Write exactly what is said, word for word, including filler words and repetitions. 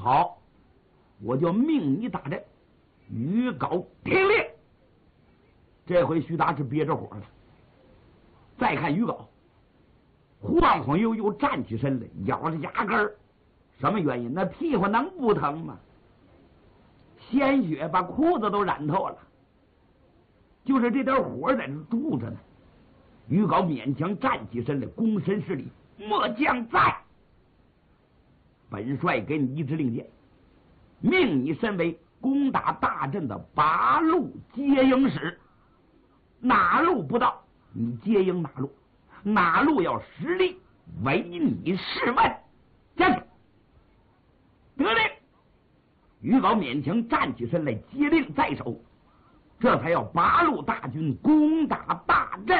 好，我就命你打阵。于高听令。这回徐达是憋着火了。再看于高，晃晃悠悠站起身来，咬着牙根儿。什么原因？那屁股能不疼吗？鲜血把裤子都染透了，就是这点火在这住着呢。于高勉强站起身来，躬身施礼：“末将在。本帅给你一支令箭，命你身为攻打大阵的八路接应使，哪路不到，你接应哪路，哪路要实力，唯你是问。将去。”得令。于高勉强站起身来，接令在手，这才要八路大军攻打大阵。